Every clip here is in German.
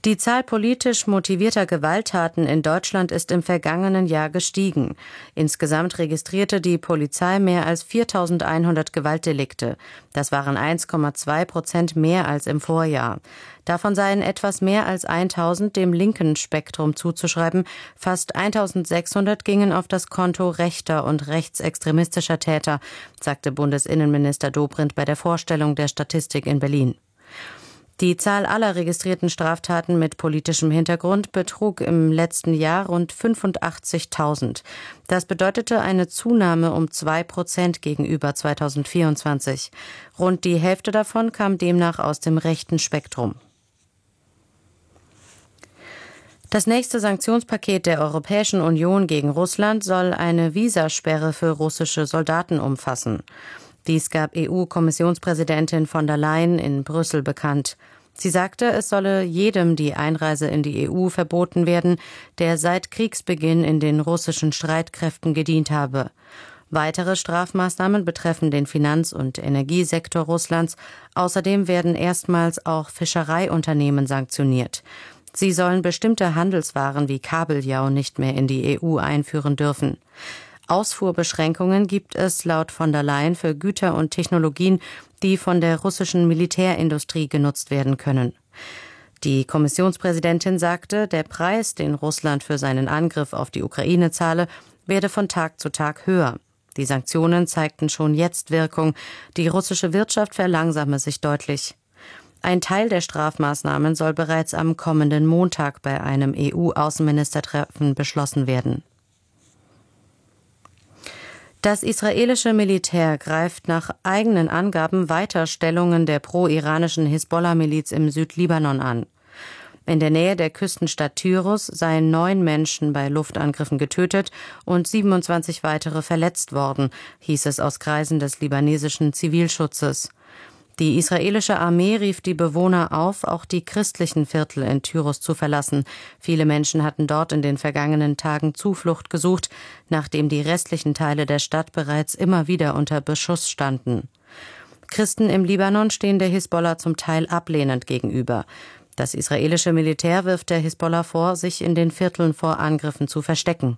Die Zahl politisch motivierter Gewalttaten in Deutschland ist im vergangenen Jahr gestiegen. Insgesamt registrierte die Polizei mehr als 4.100 Gewaltdelikte. Das waren 1,2% mehr als im Vorjahr. Davon seien etwas mehr als 1.000 dem linken Spektrum zuzuschreiben. Fast 1.600 gingen auf das Konto rechter und rechtsextremistischer Täter, sagte Bundesinnenminister Dobrindt bei der Vorstellung der Statistik in Berlin. Die Zahl aller registrierten Straftaten mit politischem Hintergrund betrug im letzten Jahr rund 85.000. Das bedeutete eine Zunahme um 2% gegenüber 2024. Rund die Hälfte davon kam demnach aus dem rechten Spektrum. Das nächste Sanktionspaket der Europäischen Union gegen Russland soll eine Visasperre für russische Soldaten umfassen. Dies gab EU-Kommissionspräsidentin von der Leyen in Brüssel bekannt. Sie sagte, es solle jedem die Einreise in die EU verboten werden, der seit Kriegsbeginn in den russischen Streitkräften gedient habe. Weitere Strafmaßnahmen betreffen den Finanz- und Energiesektor Russlands. Außerdem werden erstmals auch Fischereiunternehmen sanktioniert. Sie sollen bestimmte Handelswaren wie Kabeljau nicht mehr in die EU einführen dürfen. Ausfuhrbeschränkungen gibt es laut von der Leyen für Güter und Technologien, die von der russischen Militärindustrie genutzt werden können. Die Kommissionspräsidentin sagte, der Preis, den Russland für seinen Angriff auf die Ukraine zahle, werde von Tag zu Tag höher. Die Sanktionen zeigten schon jetzt Wirkung. Die russische Wirtschaft verlangsame sich deutlich. Ein Teil der Strafmaßnahmen soll bereits am kommenden Montag bei einem EU-Außenministertreffen beschlossen werden. Das israelische Militär greift nach eigenen Angaben weiter Stellungen der pro-iranischen Hisbollah-Miliz im Südlibanon an. In der Nähe der Küstenstadt Tyros seien 9 Menschen bei Luftangriffen getötet und 27 weitere verletzt worden, hieß es aus Kreisen des libanesischen Zivilschutzes. Die israelische Armee rief die Bewohner auf, auch die christlichen Viertel in Tyros zu verlassen. Viele Menschen hatten dort in den vergangenen Tagen Zuflucht gesucht, nachdem die restlichen Teile der Stadt bereits immer wieder unter Beschuss standen. Christen im Libanon stehen der Hisbollah zum Teil ablehnend gegenüber. Das israelische Militär wirft der Hisbollah vor, sich in den Vierteln vor Angriffen zu verstecken.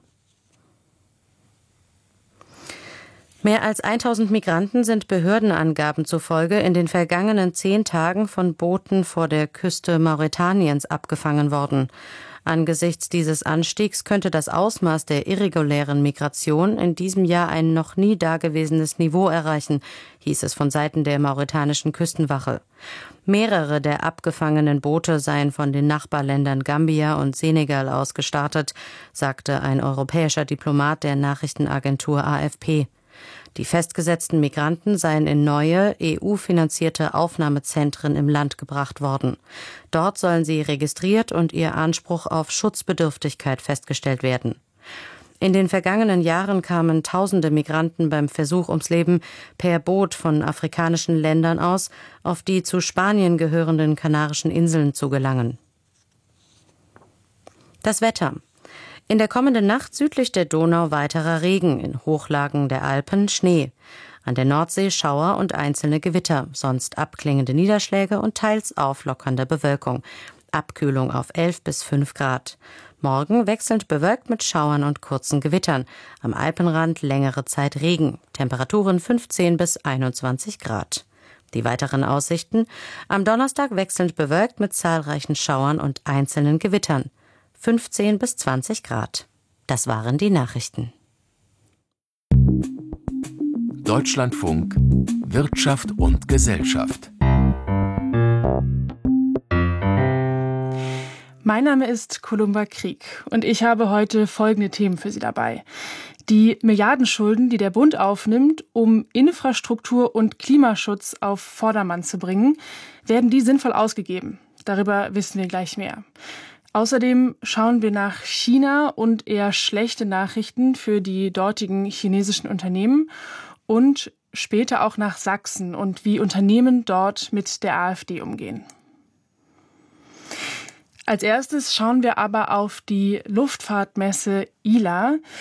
Mehr als 1.000 Migranten sind Behördenangaben zufolge in den vergangenen 10 Tagen von Booten vor der Küste Mauretaniens abgefangen worden. Angesichts dieses Anstiegs könnte das Ausmaß der irregulären Migration in diesem Jahr ein noch nie dagewesenes Niveau erreichen, hieß es von Seiten der mauretanischen Küstenwache. Mehrere der abgefangenen Boote seien von den Nachbarländern Gambia und Senegal aus gestartet, sagte ein europäischer Diplomat der Nachrichtenagentur AFP. Die festgesetzten Migranten seien in neue, EU-finanzierte Aufnahmezentren im Land gebracht worden. Dort sollen sie registriert und ihr Anspruch auf Schutzbedürftigkeit festgestellt werden. In den vergangenen Jahren kamen tausende Migranten beim Versuch ums Leben per Boot von afrikanischen Ländern aus, auf die zu Spanien gehörenden Kanarischen Inseln zu gelangen. Das Wetter. In der kommenden Nacht südlich der Donau weiterer Regen, in Hochlagen der Alpen Schnee. An der Nordsee Schauer und einzelne Gewitter, sonst abklingende Niederschläge und teils auflockernde Bewölkung. Abkühlung auf 11 bis 5 Grad. Morgen wechselnd bewölkt mit Schauern und kurzen Gewittern. Am Alpenrand längere Zeit Regen. Temperaturen 15 bis 21 Grad. Die weiteren Aussichten: Am Donnerstag wechselnd bewölkt mit zahlreichen Schauern und einzelnen Gewittern. 15 bis 20 Grad. Das waren die Nachrichten. Deutschlandfunk Wirtschaft und Gesellschaft. Mein Name ist Columba Krieg und ich habe heute folgende Themen für Sie dabei. Die Milliardenschulden, die der Bund aufnimmt, um Infrastruktur und Klimaschutz auf Vordermann zu bringen, werden die sinnvoll ausgegeben? Darüber wissen wir gleich mehr. Außerdem schauen wir nach China und eher schlechte Nachrichten für die dortigen chinesischen Unternehmen und später auch nach Sachsen und wie Unternehmen dort mit der AfD umgehen. Als erstes schauen wir aber auf die Luftfahrtmesse ILA.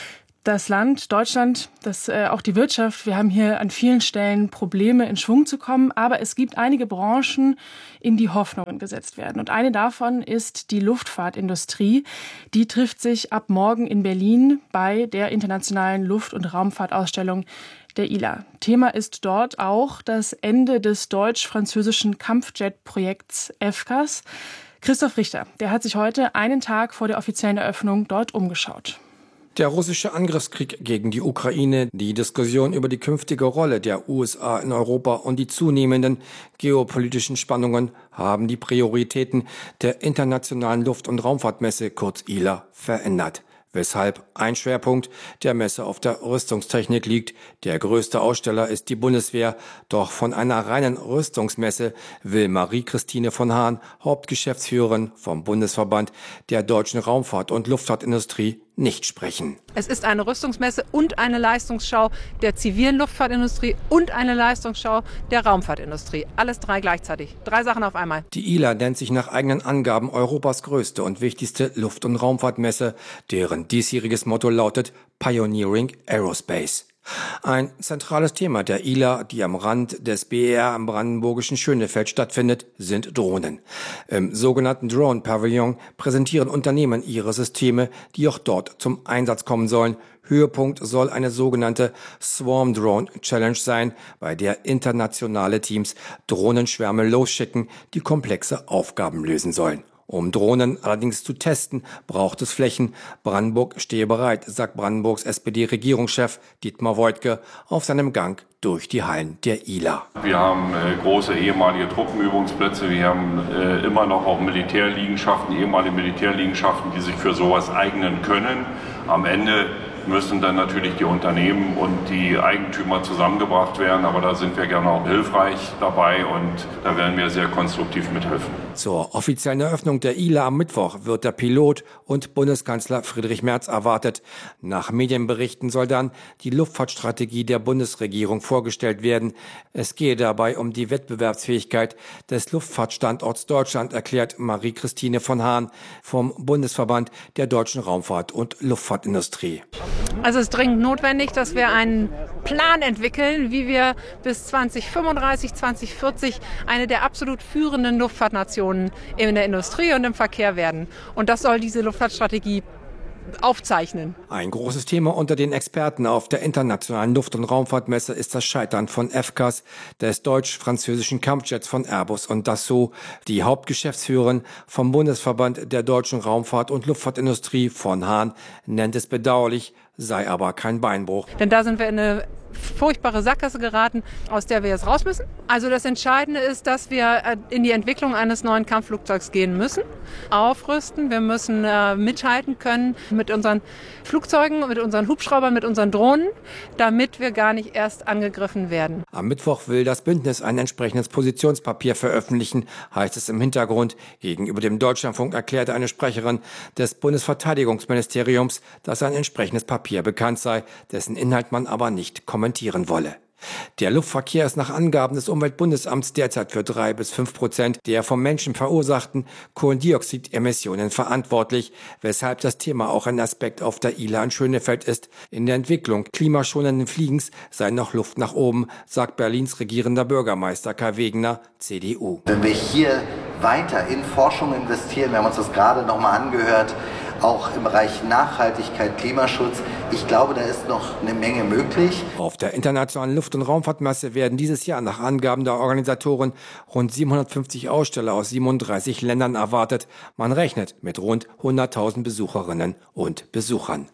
Das Land, Deutschland, auch die Wirtschaft, wir haben hier an vielen Stellen Probleme, in Schwung zu kommen. Aber es gibt einige Branchen, in die Hoffnungen gesetzt werden. Und eine davon ist die Luftfahrtindustrie. Die trifft sich ab morgen in Berlin bei der Internationalen Luft- und Raumfahrtausstellung der ILA. Thema ist dort auch das Ende des deutsch-französischen Kampfjet-Projekts FCAS. Christoph Richter, der hat sich heute einen Tag vor der offiziellen Eröffnung dort umgeschaut. Der russische Angriffskrieg gegen die Ukraine, die Diskussion über die künftige Rolle der USA in Europa und die zunehmenden geopolitischen Spannungen haben die Prioritäten der Internationalen Luft- und Raumfahrtmesse, kurz ILA, verändert. Weshalb ein Schwerpunkt der Messe auf der Rüstungstechnik liegt. Der größte Aussteller ist die Bundeswehr. Doch von einer reinen Rüstungsmesse will Marie-Christine von Hahn, Hauptgeschäftsführerin vom Bundesverband der deutschen Raumfahrt- und Luftfahrtindustrie, nicht sprechen. Es ist eine Rüstungsmesse und eine Leistungsschau der zivilen Luftfahrtindustrie und eine Leistungsschau der Raumfahrtindustrie. Alles drei gleichzeitig. 3 Sachen auf einmal. Die ILA nennt sich nach eigenen Angaben Europas größte und wichtigste Luft- und Raumfahrtmesse, deren diesjähriges Motto lautet Pioneering Aerospace. Ein zentrales Thema der ILA, die am Rand des BER im brandenburgischen Schönefeld stattfindet, sind Drohnen. Im sogenannten Drone Pavillon präsentieren Unternehmen ihre Systeme, die auch dort zum Einsatz kommen sollen. Höhepunkt soll eine sogenannte Swarm Drone Challenge sein, bei der internationale Teams Drohnenschwärme losschicken, die komplexe Aufgaben lösen sollen. Um Drohnen allerdings zu testen, braucht es Flächen. Brandenburg stehe bereit, sagt Brandenburgs SPD-Regierungschef Dietmar Woidke auf seinem Gang durch die Hallen der ILA. Wir haben große ehemalige Truppenübungsplätze, wir haben immer noch auch Militärliegenschaften, ehemalige Militärliegenschaften, die sich für sowas eignen können. Am Ende müssen dann natürlich die Unternehmen und die Eigentümer zusammengebracht werden, aber da sind wir gerne auch hilfreich dabei und da werden wir sehr konstruktiv mithelfen. Zur offiziellen Eröffnung der ILA am Mittwoch wird der Pilot und Bundeskanzler Friedrich Merz erwartet. Nach Medienberichten soll dann die Luftfahrtstrategie der Bundesregierung vorgestellt werden. Es gehe dabei um die Wettbewerbsfähigkeit des Luftfahrtstandorts Deutschland, erklärt Marie-Christine von Hahn vom Bundesverband der deutschen Raumfahrt- und Luftfahrtindustrie. Also es ist dringend notwendig, dass wir einen Plan entwickeln, wie wir bis 2035, 2040 eine der absolut führenden Luftfahrtnationen in der Industrie und im Verkehr werden. Und das soll diese Luftfahrtstrategie aufzeichnen. Ein großes Thema unter den Experten auf der Internationalen Luft- und Raumfahrtmesse ist das Scheitern von FCAS, des deutsch-französischen Kampfjets von Airbus und Dassault. Die Hauptgeschäftsführerin vom Bundesverband der deutschen Raumfahrt- und Luftfahrtindustrie von Hahn nennt es bedauerlich, sei aber kein Beinbruch. Denn da sind wir in eine furchtbare Sackgasse geraten, aus der wir jetzt raus müssen. Also das Entscheidende ist, dass wir in die Entwicklung eines neuen Kampfflugzeugs gehen müssen, aufrüsten. Wir müssen mithalten können mit unseren Flugzeugen, mit unseren Hubschraubern, mit unseren Drohnen, damit wir gar nicht erst angegriffen werden. Am Mittwoch will das Bündnis ein entsprechendes Positionspapier veröffentlichen, heißt es im Hintergrund. Gegenüber dem Deutschlandfunk erklärte eine Sprecherin des Bundesverteidigungsministeriums, dass ein entsprechendes Papier bekannt sei, dessen Inhalt man aber nicht kommentieren wolle. Der Luftverkehr ist nach Angaben des Umweltbundesamts derzeit für 3-5% der vom Menschen verursachten Kohlendioxidemissionen verantwortlich, weshalb das Thema auch ein Aspekt auf der ILA in Schönefeld ist. In der Entwicklung klimaschonenden Fliegens sei noch Luft nach oben, sagt Berlins regierender Bürgermeister Kai Wegener, CDU. Wenn wir hier weiter in Forschung investieren, wir haben uns das gerade nochmal angehört, auch im Bereich Nachhaltigkeit, Klimaschutz. Ich glaube, da ist noch eine Menge möglich. Auf der Internationalen Luft- und Raumfahrtmesse werden dieses Jahr nach Angaben der Organisatoren rund 750 Aussteller aus 37 Ländern erwartet. Man rechnet mit rund 100.000 Besucherinnen und Besuchern.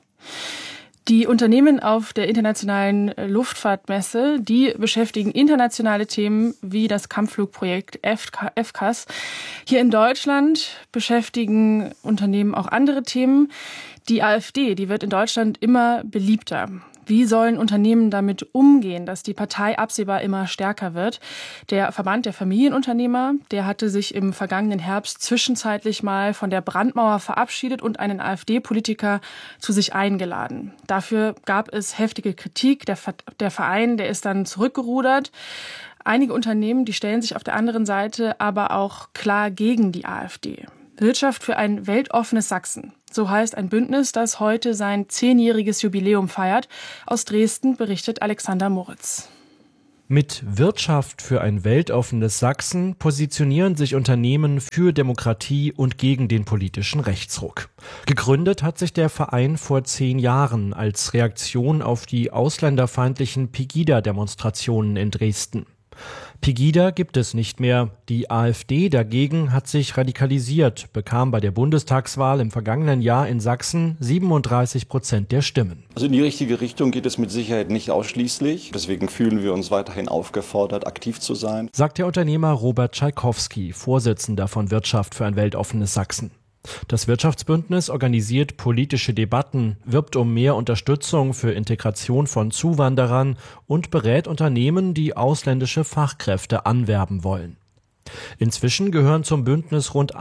Die Unternehmen auf der Internationalen Luftfahrtmesse, die beschäftigen internationale Themen wie das Kampfflugprojekt FCAS. Hier in Deutschland beschäftigen Unternehmen auch andere Themen. Die AfD, die wird in Deutschland immer beliebter. Wie sollen Unternehmen damit umgehen, dass die Partei absehbar immer stärker wird? Der Verband der Familienunternehmer, der hatte sich im vergangenen Herbst zwischenzeitlich mal von der Brandmauer verabschiedet und einen AfD-Politiker zu sich eingeladen. Dafür gab es heftige Kritik. Der Verein, der ist dann zurückgerudert. Einige Unternehmen, die stellen sich auf der anderen Seite aber auch klar gegen die AfD. Wirtschaft für ein weltoffenes Sachsen. So heißt ein Bündnis, das heute sein 10-jähriges Jubiläum feiert. Aus Dresden berichtet Alexander Moritz. Mit Wirtschaft für ein weltoffenes Sachsen positionieren sich Unternehmen für Demokratie und gegen den politischen Rechtsruck. Gegründet hat sich der Verein vor 10 Jahren als Reaktion auf die ausländerfeindlichen Pegida-Demonstrationen in Dresden. Pegida gibt es nicht mehr. Die AfD dagegen hat sich radikalisiert, bekam bei der Bundestagswahl im vergangenen Jahr in Sachsen 37% der Stimmen. Also in die richtige Richtung geht es mit Sicherheit nicht ausschließlich. Deswegen fühlen wir uns weiterhin aufgefordert, aktiv zu sein, sagt der Unternehmer Robert Tschaikowski, Vorsitzender von Wirtschaft für ein weltoffenes Sachsen. Das Wirtschaftsbündnis organisiert politische Debatten, wirbt um mehr Unterstützung für Integration von Zuwanderern und berät Unternehmen, die ausländische Fachkräfte anwerben wollen. Inzwischen gehören zum Bündnis rund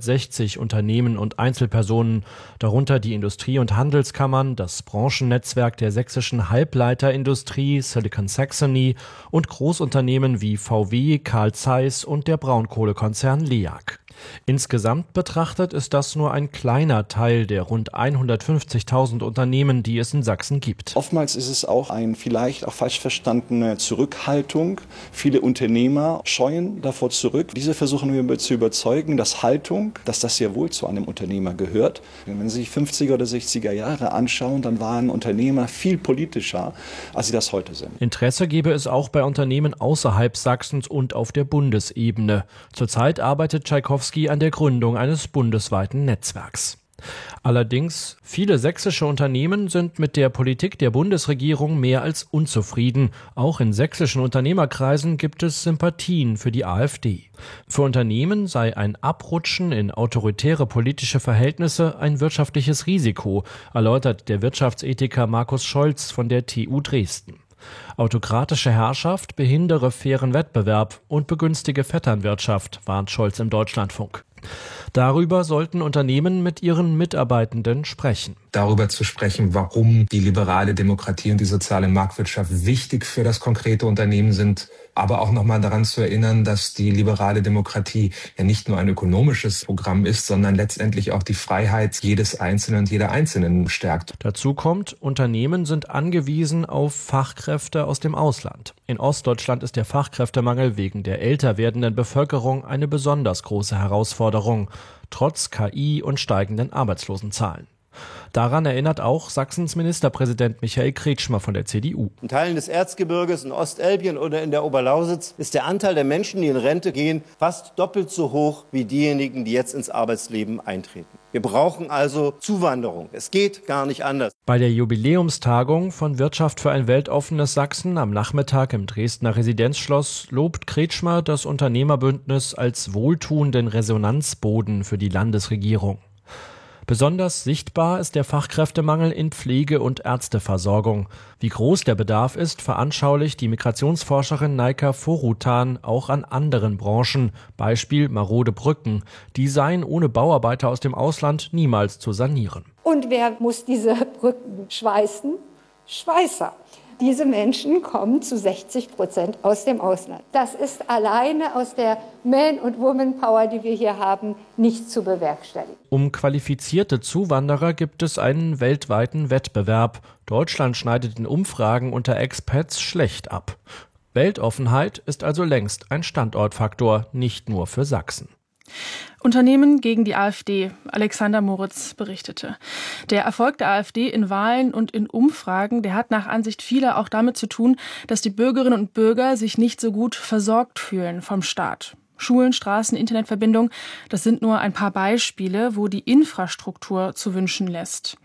160 Unternehmen und Einzelpersonen, darunter die Industrie- und Handelskammern, das Branchennetzwerk der sächsischen Halbleiterindustrie Silicon Saxony und Großunternehmen wie VW, Carl Zeiss und der Braunkohlekonzern LEAG. Insgesamt betrachtet ist das nur ein kleiner Teil der rund 150.000 Unternehmen, die es in Sachsen gibt. Oftmals ist es auch eine vielleicht auch falsch verstandene Zurückhaltung. Viele Unternehmer scheuen davor zurück. Diese versuchen wir zu überzeugen, dass Haltung, dass das sehr wohl zu einem Unternehmer gehört. Wenn Sie sich 50er oder 60er Jahre anschauen, dann waren Unternehmer viel politischer, als sie das heute sind. Interesse gebe es auch bei Unternehmen außerhalb Sachsens und auf der Bundesebene. Zurzeit arbeitet Tschaikowski an der Gründung eines bundesweiten Netzwerks. Allerdings, viele sächsische Unternehmen sind mit der Politik der Bundesregierung mehr als unzufrieden. Auch in sächsischen Unternehmerkreisen gibt es Sympathien für die AfD. Für Unternehmen sei ein Abrutschen in autoritäre politische Verhältnisse ein wirtschaftliches Risiko, erläutert der Wirtschaftsethiker Markus Scholz von der TU Dresden. Autokratische Herrschaft behindere fairen Wettbewerb und begünstige Vetternwirtschaft, warnt Scholz im Deutschlandfunk. Darüber sollten Unternehmen mit ihren Mitarbeitenden sprechen. Darüber zu sprechen, warum die liberale Demokratie und die soziale Marktwirtschaft wichtig für das konkrete Unternehmen sind, aber auch nochmal daran zu erinnern, dass die liberale Demokratie ja nicht nur ein ökonomisches Programm ist, sondern letztendlich auch die Freiheit jedes Einzelnen und jeder Einzelnen stärkt. Dazu kommt, Unternehmen sind angewiesen auf Fachkräfte aus dem Ausland. In Ostdeutschland ist der Fachkräftemangel wegen der älter werdenden Bevölkerung eine besonders große Herausforderung, trotz KI und steigenden Arbeitslosenzahlen. Daran erinnert auch Sachsens Ministerpräsident Michael Kretschmer von der CDU. In Teilen des Erzgebirges, in Ostelbien oder in der Oberlausitz ist der Anteil der Menschen, die in Rente gehen, fast doppelt so hoch wie diejenigen, die jetzt ins Arbeitsleben eintreten. Wir brauchen also Zuwanderung. Es geht gar nicht anders. Bei der Jubiläumstagung von Wirtschaft für ein weltoffenes Sachsen am Nachmittag im Dresdner Residenzschloss lobt Kretschmer das Unternehmerbündnis als wohltuenden Resonanzboden für die Landesregierung. Besonders sichtbar ist der Fachkräftemangel in Pflege- und Ärzteversorgung. Wie groß der Bedarf ist, veranschaulicht die Migrationsforscherin Naika Forutan auch an anderen Branchen. Beispiel marode Brücken. Die seien ohne Bauarbeiter aus dem Ausland niemals zu sanieren. Und wer muss diese Brücken schweißen? Schweißer. Diese Menschen kommen zu 60% aus dem Ausland. Das ist alleine aus der Man- und Woman-Power, die wir hier haben, nicht zu bewerkstelligen. Um qualifizierte Zuwanderer gibt es einen weltweiten Wettbewerb. Deutschland schneidet in Umfragen unter Expats schlecht ab. Weltoffenheit ist also längst ein Standortfaktor, nicht nur für Sachsen. Unternehmen gegen die AfD, Alexander Moritz berichtete. Der Erfolg der AfD in Wahlen und in Umfragen, der hat nach Ansicht vieler auch damit zu tun, dass die Bürgerinnen und Bürger sich nicht so gut versorgt fühlen vom Staat. Schulen, Straßen, Internetverbindung, das sind nur ein paar Beispiele, wo die Infrastruktur zu wünschen lässt.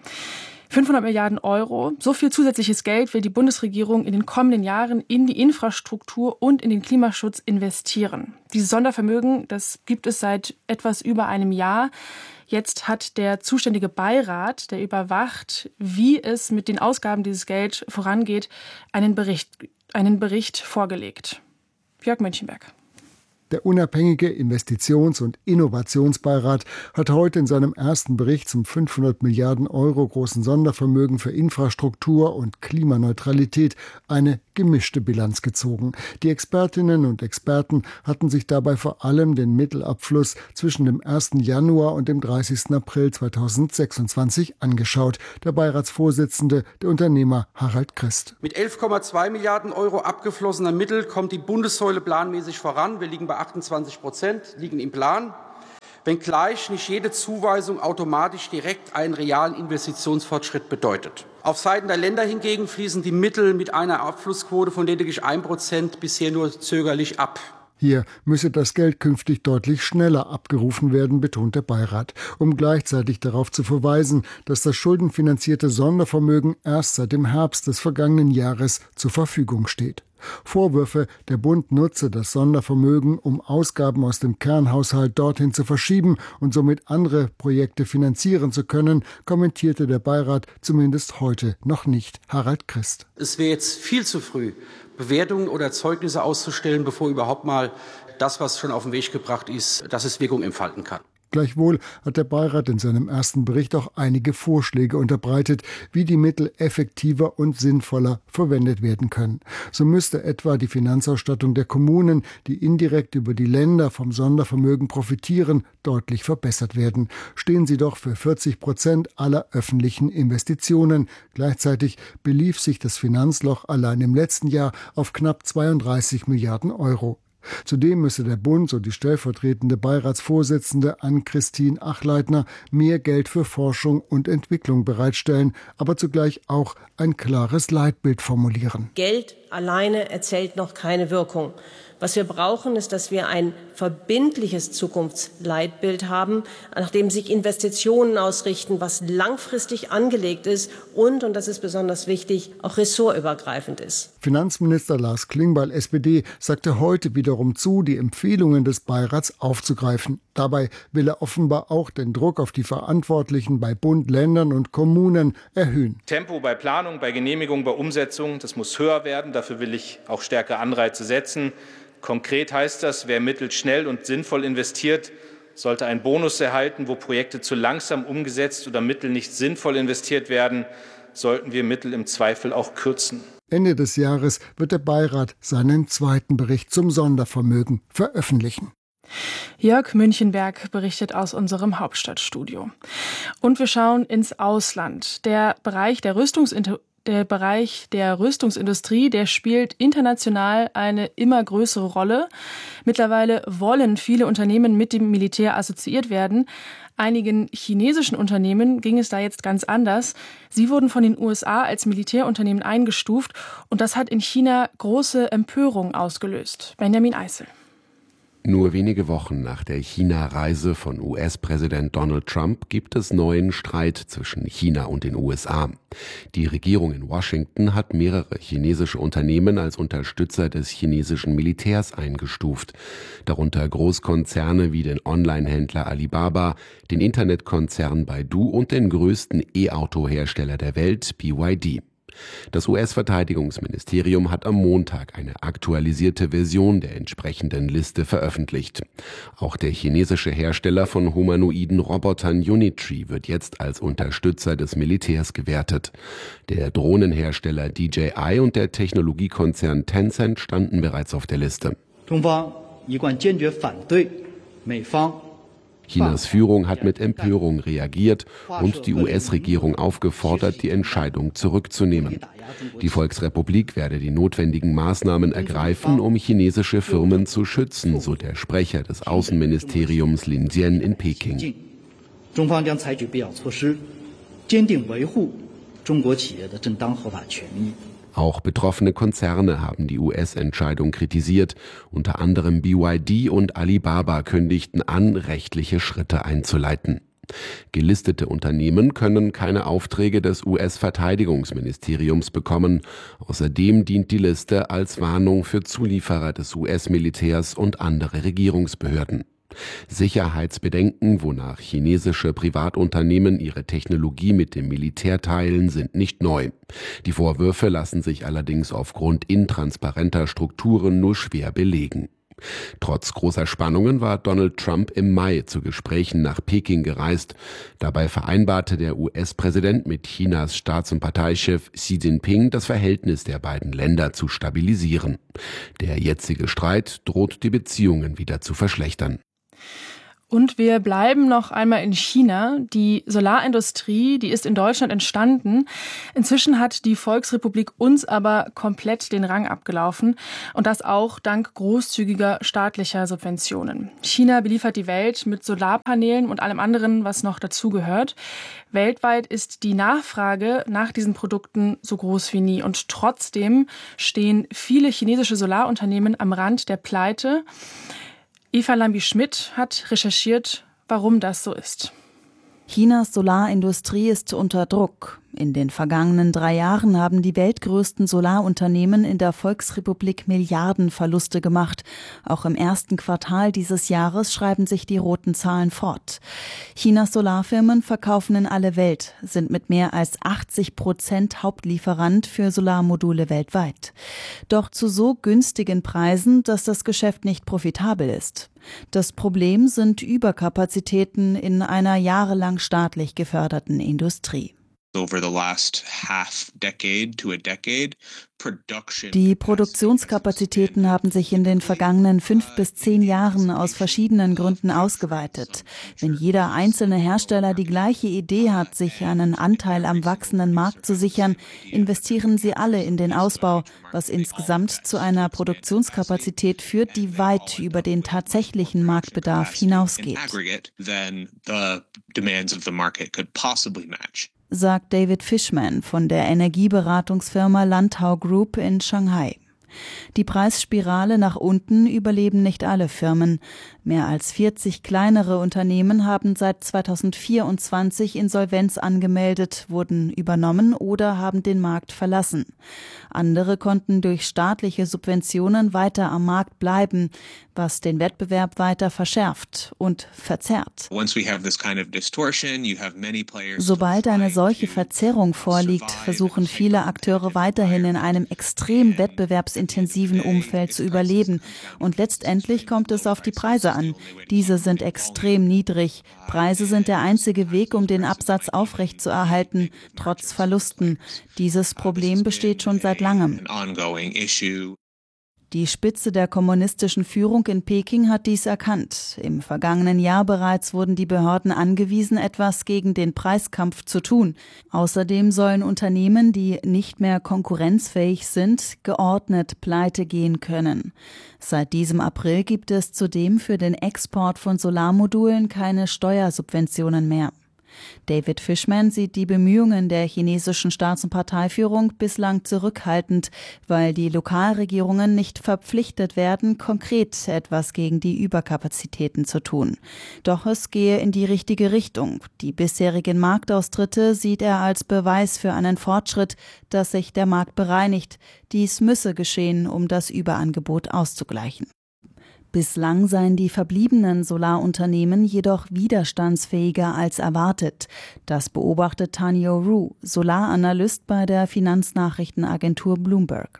500 Milliarden Euro, so viel zusätzliches Geld will die Bundesregierung in den kommenden Jahren in die Infrastruktur und in den Klimaschutz investieren. Dieses Sondervermögen, das gibt es seit etwas über einem Jahr. Jetzt hat der zuständige Beirat, der überwacht, wie es mit den Ausgaben dieses Geld vorangeht, einen Bericht vorgelegt. Jörg Münchenberg. Der unabhängige Investitions- und Innovationsbeirat hat heute in seinem ersten Bericht zum 500 Milliarden Euro großen Sondervermögen für Infrastruktur und Klimaneutralität eine gemischte Bilanz gezogen. Die Expertinnen und Experten hatten sich dabei vor allem den Mittelabfluss zwischen dem 1. Januar und dem 30. April 2026 angeschaut. Der Beiratsvorsitzende, der Unternehmer Harald Christ. Mit 11,2 Milliarden Euro abgeflossener Mittel kommt die Bundessäule planmäßig voran. Wir liegen bei 28%, liegen im Plan. Wenngleich nicht jede Zuweisung automatisch direkt einen realen Investitionsfortschritt bedeutet. Auf Seiten der Länder hingegen fließen die Mittel mit einer Abflussquote von lediglich 1% bisher nur zögerlich ab. Hier müsse das Geld künftig deutlich schneller abgerufen werden, betont der Beirat, um gleichzeitig darauf zu verweisen, dass das schuldenfinanzierte Sondervermögen erst seit dem Herbst des vergangenen Jahres zur Verfügung steht. Vorwürfe, der Bund nutze das Sondervermögen, um Ausgaben aus dem Kernhaushalt dorthin zu verschieben und somit andere Projekte finanzieren zu können, kommentierte der Beirat zumindest heute noch nicht. Harald Christ. Es wäre jetzt viel zu früh, Bewertungen oder Zeugnisse auszustellen, bevor überhaupt mal das, was schon auf den Weg gebracht ist, dass es Wirkung entfalten kann. Gleichwohl hat der Beirat in seinem ersten Bericht auch einige Vorschläge unterbreitet, wie die Mittel effektiver und sinnvoller verwendet werden können. So müsste etwa die Finanzausstattung der Kommunen, die indirekt über die Länder vom Sondervermögen profitieren, deutlich verbessert werden. Stehen sie doch für 40% aller öffentlichen Investitionen. Gleichzeitig belief sich das Finanzloch allein im letzten Jahr auf knapp 32 Milliarden Euro. Zudem müsse der Bund, so die stellvertretende Beiratsvorsitzende Ann-Christine Achleitner, mehr Geld für Forschung und Entwicklung bereitstellen, aber zugleich auch ein klares Leitbild formulieren. Geld alleine erzielt noch keine Wirkung. Was wir brauchen, ist, dass wir ein verbindliches Zukunftsleitbild haben, nach dem sich Investitionen ausrichten, was langfristig angelegt ist und das ist besonders wichtig, auch ressortübergreifend ist. Finanzminister Lars Klingbeil, SPD, sagte heute wiederum zu, die Empfehlungen des Beirats aufzugreifen. Dabei will er offenbar auch den Druck auf die Verantwortlichen bei Bund, Ländern und Kommunen erhöhen. Tempo bei Planung, bei Genehmigung, bei Umsetzung, das muss höher werden. Dafür will ich auch stärker Anreize setzen. Konkret heißt das, wer Mittel schnell und sinnvoll investiert, sollte einen Bonus erhalten. Wo Projekte zu langsam umgesetzt oder Mittel nicht sinnvoll investiert werden, sollten wir Mittel im Zweifel auch kürzen. Ende des Jahres wird der Beirat seinen zweiten Bericht zum Sondervermögen veröffentlichen. Jörg Münchenberg berichtet aus unserem Hauptstadtstudio. Und wir schauen ins Ausland. Der Bereich der Rüstungsindustrie, der spielt international eine immer größere Rolle. Mittlerweile wollen viele Unternehmen mit dem Militär assoziiert werden. Einigen chinesischen Unternehmen ging es da jetzt ganz anders. Sie wurden von den USA als Militärunternehmen eingestuft und das hat in China große Empörung ausgelöst. Benjamin Eisel. Nur wenige Wochen nach der China-Reise von US-Präsident Donald Trump gibt es neuen Streit zwischen China und den USA. Die Regierung in Washington hat mehrere chinesische Unternehmen als Unterstützer des chinesischen Militärs eingestuft. Darunter Großkonzerne wie den Online-Händler Alibaba, den Internetkonzern Baidu und den größten E-Auto-Hersteller der Welt, BYD. Das US-Verteidigungsministerium hat am Montag eine aktualisierte Version der entsprechenden Liste veröffentlicht. Auch der chinesische Hersteller von humanoiden Robotern Unitree wird jetzt als Unterstützer des Militärs gewertet. Der Drohnenhersteller DJI und der Technologiekonzern Tencent standen bereits auf der Liste. Chinas Führung hat mit Empörung reagiert und die US-Regierung aufgefordert, die Entscheidung zurückzunehmen. Die Volksrepublik werde die notwendigen Maßnahmen ergreifen, um chinesische Firmen zu schützen, so der Sprecher des Außenministeriums Lin Jian in Peking. Auch betroffene Konzerne haben die US-Entscheidung kritisiert. Unter anderem BYD und Alibaba kündigten an, rechtliche Schritte einzuleiten. Gelistete Unternehmen können keine Aufträge des US-Verteidigungsministeriums bekommen. Außerdem dient die Liste als Warnung für Zulieferer des US-Militärs und andere Regierungsbehörden. Sicherheitsbedenken, wonach chinesische Privatunternehmen ihre Technologie mit dem Militär teilen, sind nicht neu. Die Vorwürfe lassen sich allerdings aufgrund intransparenter Strukturen nur schwer belegen. Trotz großer Spannungen war Donald Trump im Mai zu Gesprächen nach Peking gereist. Dabei vereinbarte der US-Präsident mit Chinas Staats- und Parteichef Xi Jinping, das Verhältnis der beiden Länder zu stabilisieren. Der jetzige Streit droht die Beziehungen wieder zu verschlechtern. Und wir bleiben noch einmal in China. Die Solarindustrie, die ist in Deutschland entstanden. Inzwischen hat die Volksrepublik uns aber komplett den Rang abgelaufen. Und das auch dank großzügiger staatlicher Subventionen. China beliefert die Welt mit Solarpanelen und allem anderen, was noch dazugehört. Weltweit ist die Nachfrage nach diesen Produkten so groß wie nie. Und trotzdem stehen viele chinesische Solarunternehmen am Rand der Pleite. Eva Lambi-Schmidt hat recherchiert, warum das so ist. Chinas Solarindustrie ist unter Druck. In den vergangenen 3 Jahren haben die weltgrößten Solarunternehmen in der Volksrepublik Milliardenverluste gemacht. Auch im ersten Quartal dieses Jahres schreiben sich die roten Zahlen fort. Chinas Solarfirmen verkaufen in alle Welt, sind mit mehr als 80% Hauptlieferant für Solarmodule weltweit. Doch zu so günstigen Preisen, dass das Geschäft nicht profitabel ist. Das Problem sind Überkapazitäten in einer jahrelang staatlich geförderten Industrie. Die Produktionskapazitäten haben sich in den vergangenen 5 bis 10 Jahren aus verschiedenen Gründen ausgeweitet. Wenn jeder einzelne Hersteller die gleiche Idee hat, sich einen Anteil am wachsenden Markt zu sichern, investieren sie alle in den Ausbau, was insgesamt zu einer Produktionskapazität führt, die weit über den tatsächlichen Marktbedarf hinausgeht, sagt David Fishman von der Energieberatungsfirma Lantau Group in Shanghai. Die Preisspirale nach unten überleben nicht alle Firmen. Mehr als 40 kleinere Unternehmen haben seit 2024 Insolvenz angemeldet, wurden übernommen oder haben den Markt verlassen. Andere konnten durch staatliche Subventionen weiter am Markt bleiben, was den Wettbewerb weiter verschärft und verzerrt. Sobald eine solche Verzerrung vorliegt, versuchen viele Akteure weiterhin in einem extrem wettbewerbsintensiven Umfeld zu überleben. Und letztendlich kommt es auf die Preise an. Diese sind extrem niedrig. Preise sind der einzige Weg, um den Absatz aufrechtzuerhalten, trotz Verlusten. Dieses Problem besteht schon seit langem. Die Spitze der kommunistischen Führung in Peking hat dies erkannt. Im vergangenen Jahr bereits wurden die Behörden angewiesen, etwas gegen den Preiskampf zu tun. Außerdem sollen Unternehmen, die nicht mehr konkurrenzfähig sind, geordnet pleite gehen können. Seit diesem April gibt es zudem für den Export von Solarmodulen keine Steuersubventionen mehr. David Fishman sieht die Bemühungen der chinesischen Staats- und Parteiführung bislang zurückhaltend, weil die Lokalregierungen nicht verpflichtet werden, konkret etwas gegen die Überkapazitäten zu tun. Doch es gehe in die richtige Richtung. Die bisherigen Marktaustritte sieht er als Beweis für einen Fortschritt, dass sich der Markt bereinigt. Dies müsse geschehen, um das Überangebot auszugleichen. Bislang seien die verbliebenen Solarunternehmen jedoch widerstandsfähiger als erwartet. Das beobachtet Tanyo Ru, Solaranalyst bei der Finanznachrichtenagentur Bloomberg.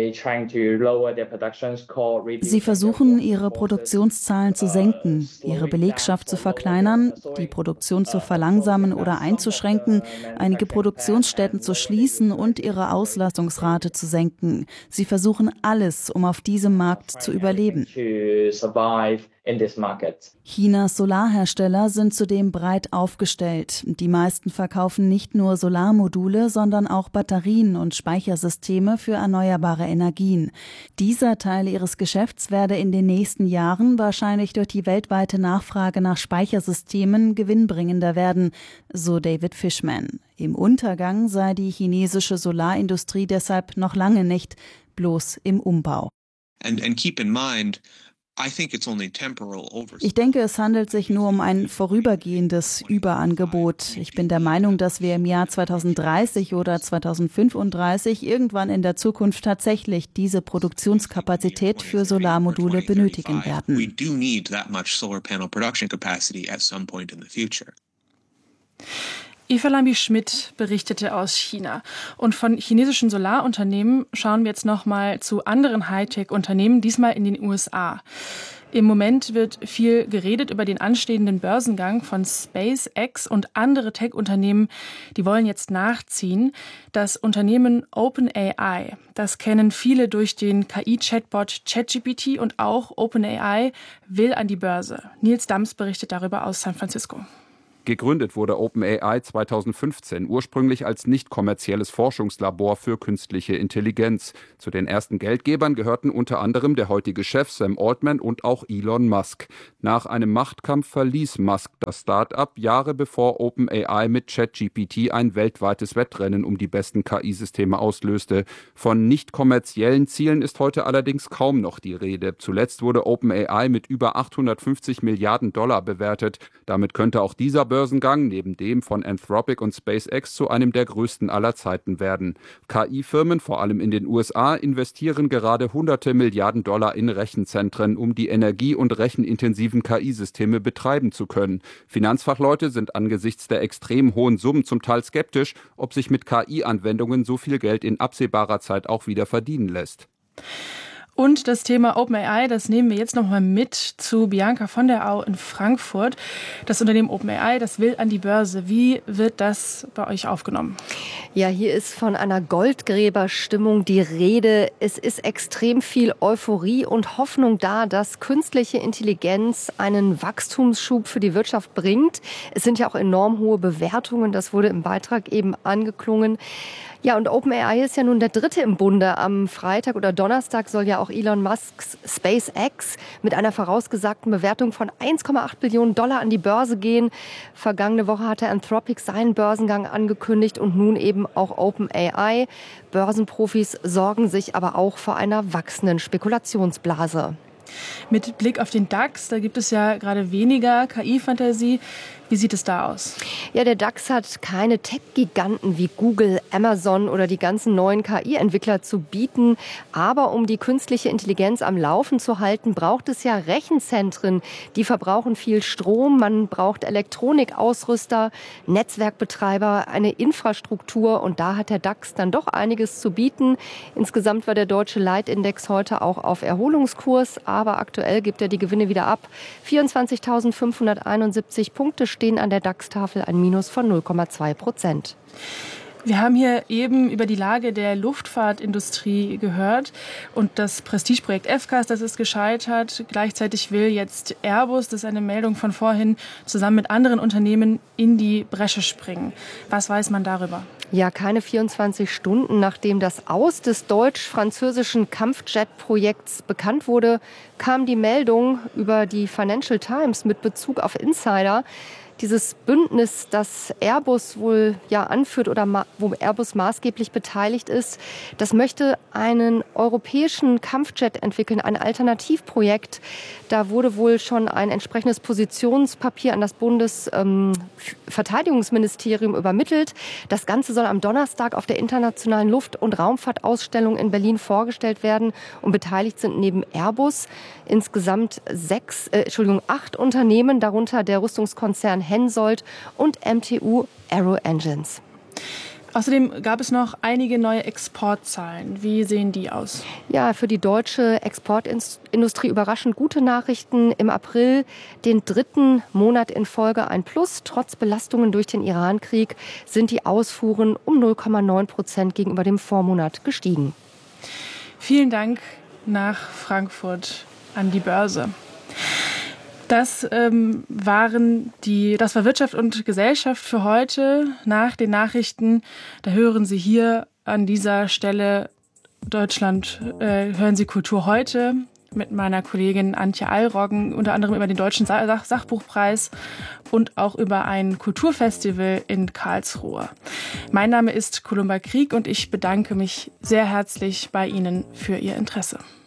Sie versuchen, ihre Produktionszahlen zu senken, ihre Belegschaft zu verkleinern, die Produktion zu verlangsamen oder einzuschränken, einige Produktionsstätten zu schließen und ihre Auslastungsrate zu senken. Sie versuchen alles, um auf diesem Markt zu überleben. Chinas Solarhersteller sind zudem breit aufgestellt. Die meisten verkaufen nicht nur Solarmodule, sondern auch Batterien und Speichersysteme für erneuerbare Energien. Dieser Teil ihres Geschäfts werde in den nächsten Jahren wahrscheinlich durch die weltweite Nachfrage nach Speichersystemen gewinnbringender werden, so David Fishman. Im Untergang sei die chinesische Solarindustrie deshalb noch lange nicht, bloß im Umbau. Ich denke, es handelt sich nur um ein vorübergehendes Überangebot. Ich bin der Meinung, dass wir im Jahr 2030 oder 2035 irgendwann in der Zukunft tatsächlich diese Produktionskapazität für Solarmodule benötigen werden. Eva Lambi-Schmidt berichtete aus China. Und von chinesischen Solarunternehmen schauen wir jetzt nochmal zu anderen Hightech-Unternehmen, diesmal in den USA. Im Moment wird viel geredet über den anstehenden Börsengang von SpaceX und andere Tech-Unternehmen, die wollen jetzt nachziehen. Das Unternehmen OpenAI, das kennen viele durch den KI-Chatbot ChatGPT und auch OpenAI will an die Börse. Nils Dams berichtet darüber aus San Francisco. Gegründet wurde OpenAI 2015 ursprünglich als nicht kommerzielles Forschungslabor für künstliche Intelligenz. Zu den ersten Geldgebern gehörten unter anderem der heutige Chef Sam Altman und auch Elon Musk. Nach einem Machtkampf verließ Musk das Start-up Jahre bevor OpenAI mit ChatGPT ein weltweites Wettrennen um die besten KI-Systeme auslöste. Von nicht kommerziellen Zielen ist heute allerdings kaum noch die Rede. Zuletzt wurde OpenAI mit über 850 Milliarden $ bewertet. Damit könnte auch dieser Börsengang neben dem von Anthropic und SpaceX zu einem der größten aller Zeiten werden. KI-Firmen, vor allem in den USA, investieren gerade hunderte Milliarden $ in Rechenzentren, um die energie- und rechenintensiven KI-Systeme betreiben zu können. Finanzfachleute sind angesichts der extrem hohen Summen zum Teil skeptisch, ob sich mit KI-Anwendungen so viel Geld in absehbarer Zeit auch wieder verdienen lässt. Und das Thema OpenAI, das nehmen wir jetzt nochmal mit zu Bianca von der Au in Frankfurt. Das Unternehmen OpenAI, das will an die Börse. Wie wird das bei euch aufgenommen? Ja, hier ist von einer Goldgräberstimmung die Rede. Es ist extrem viel Euphorie und Hoffnung da, dass künstliche Intelligenz einen Wachstumsschub für die Wirtschaft bringt. Es sind ja auch enorm hohe Bewertungen, das wurde im Beitrag eben angeklungen. Ja, und OpenAI ist ja nun der dritte im Bunde. Am Freitag oder Donnerstag soll ja auch Elon Musks SpaceX mit einer vorausgesagten Bewertung von 1,8 Billionen $ an die Börse gehen. Vergangene Woche hatte Anthropic seinen Börsengang angekündigt und nun eben auch OpenAI. Börsenprofis sorgen sich aber auch vor einer wachsenden Spekulationsblase. Mit Blick auf den DAX, da gibt es ja gerade weniger KI-Fantasie. Wie sieht es da aus? Ja, der DAX hat keine Tech-Giganten wie Google, Amazon oder die ganzen neuen KI-Entwickler zu bieten. Aber um die künstliche Intelligenz am Laufen zu halten, braucht es ja Rechenzentren. Die verbrauchen viel Strom. Man braucht Elektronikausrüster, Netzwerkbetreiber, eine Infrastruktur. Und da hat der DAX dann doch einiges zu bieten. Insgesamt war der deutsche Leitindex heute auch auf Erholungskurs. Aber aktuell gibt er die Gewinne wieder ab. 24.571 Punkte stehen an der DAX-Tafel, ein Minus von 0,2%. Wir haben hier eben über die Lage der Luftfahrtindustrie gehört und das Prestigeprojekt FCAS, das ist gescheitert. Gleichzeitig will jetzt Airbus, das ist eine Meldung von vorhin, zusammen mit anderen Unternehmen in die Bresche springen. Was weiß man darüber? Ja, keine 24 Stunden nachdem das Aus des deutsch-französischen Kampfjet-Projekts bekannt wurde, kam die Meldung über die Financial Times mit Bezug auf Insider. Dieses Bündnis, das Airbus wohl anführt oder wo Airbus maßgeblich beteiligt ist, das möchte einen europäischen Kampfjet entwickeln, ein Alternativprojekt. Da wurde wohl schon ein entsprechendes Positionspapier an das Bundesverteidigungsministerium übermittelt. Das Ganze soll am Donnerstag auf der Internationalen Luft- und Raumfahrtausstellung in Berlin vorgestellt werden. Und beteiligt sind neben Airbus insgesamt 8 Unternehmen, darunter der Rüstungskonzern Hensoldt und MTU Aero Engines. Außerdem gab es noch einige neue Exportzahlen. Wie sehen die aus? Ja, für die deutsche Exportindustrie überraschend gute Nachrichten. Im April den 3. Monat in Folge ein Plus. Trotz Belastungen durch den Irankrieg sind die Ausfuhren um 0,9% gegenüber dem Vormonat gestiegen. Vielen Dank nach Frankfurt an die Börse. Das war Wirtschaft und Gesellschaft für heute. Nach den Nachrichten, da hören Sie hier an dieser Stelle hören Sie Kultur heute mit meiner Kollegin Antje Allroggen, unter anderem über den Deutschen Sachbuchpreis und auch über ein Kulturfestival in Karlsruhe. Mein Name ist Columba Krieg und ich bedanke mich sehr herzlich bei Ihnen für Ihr Interesse.